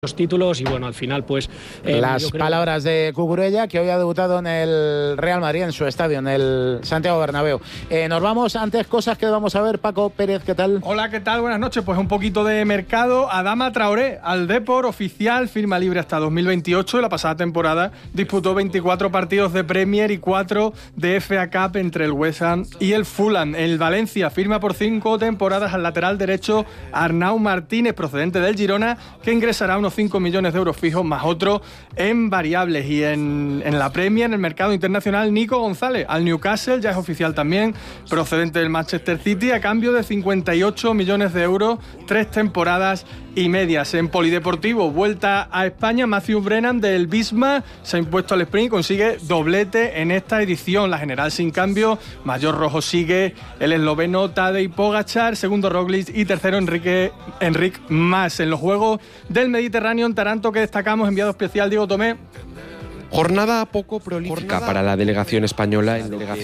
los títulos y bueno, al final pues las palabras de Cucurella, que hoy ha debutado en el Real Madrid, en su estadio, en el Santiago Bernabéu. Nos vamos, antes cosas que vamos a ver. Paco Pérez, ¿qué tal? Hola, ¿qué tal? Buenas noches. Pues un poquito de mercado. Adama Traoré al Depor, oficial, firma libre hasta 2028. La pasada temporada disputó 24 partidos de Premier y 4 de FA Cup entre el West Ham y el Fulham. El Valencia firma por 5 temporadas al lateral derecho Arnau Martínez, procedente del Girona, que ingresará unos 5 millones de euros fijos más otro en variables. Y en la Premier, en el mercado internacional, Nico González al Newcastle, ya es oficial también, procedente del Manchester City, a cambio de 58 millones de euros, 3 temporadas y medias. En polideportivo, vuelta a España, Matthew Brennan del Bismarck se ha impuesto al sprint y consigue doblete en esta edición. La general sin cambio, mayor rojo sigue el esloveno Tadej Pogačar, segundo Roglic y tercero Enric Mas. En los Juegos del Mediterráneo, en Taranto, que destacamos, enviado especial Diego Tomé. Jornada poco prolífica para la delegación española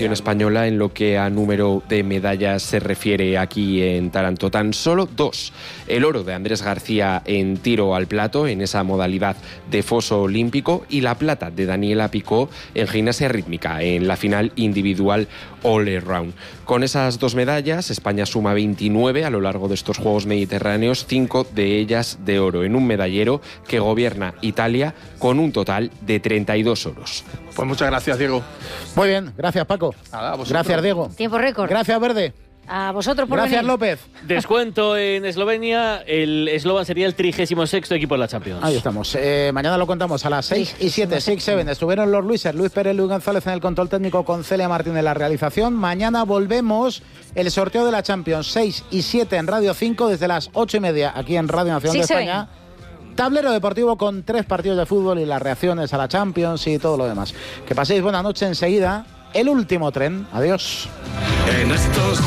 en lo que a número de medallas se refiere aquí en Taranto. Tan solo 2. El oro de Andrés García en tiro al plato, en esa modalidad de foso olímpico, y la plata de Daniela Picó en gimnasia rítmica, en la final individual all around. Con esas 2 medallas, España suma 29 a lo largo de estos Juegos Mediterráneos, 5 de ellas de oro, en un medallero que gobierna Italia con un total de 32 oros. Pues muchas gracias, Diego. Muy bien, gracias, Paco. Nada, gracias, Diego. Tiempo récord. Gracias, Verde. A vosotros por Gracias, venir. López. Descuento en Eslovenia. El eslovan sería el 36º equipo de la Champions. Ahí estamos. Mañana lo contamos a las 6 y 7, 6-7. Estuvieron los Luises, Luis Pérez, Luis González en el control técnico, con Celia Martín en la realización. Mañana volvemos, el sorteo de la Champions, 6 y 7 en Radio 5, desde las 8:30 aquí en Radio Nacional de España. Tablero deportivo con 3 partidos de fútbol y las reacciones a la Champions y todo lo demás. Que paséis buena noche. Enseguida, el último tren. Adiós. En estos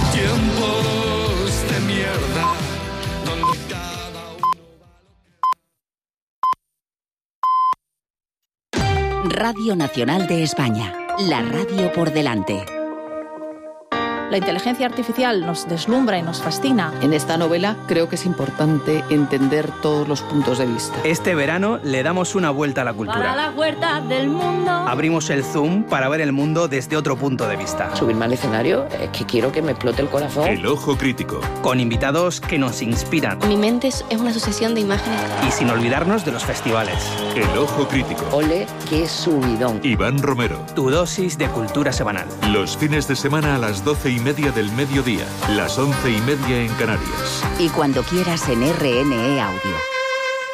tiempos de mierda, donde cada uno... Radio Nacional de España, la radio por delante. La inteligencia artificial nos deslumbra y nos fascina. En esta novela creo que es importante entender todos los puntos de vista. Este verano le damos una vuelta a la cultura. Para la vuelta del mundo. Abrimos el Zoom para ver el mundo desde otro punto de vista. Subirme al escenario es que quiero que me explote el corazón. El ojo crítico. Con invitados que nos inspiran. Mi mente es una sucesión de imágenes. Y sin olvidarnos de los festivales. El ojo crítico. Ole, qué subidón. Iván Romero. Tu dosis de cultura semanal. Los fines de semana a las 12:30 del mediodía, las 11:30 en Canarias. Y cuando quieras en RNE Audio.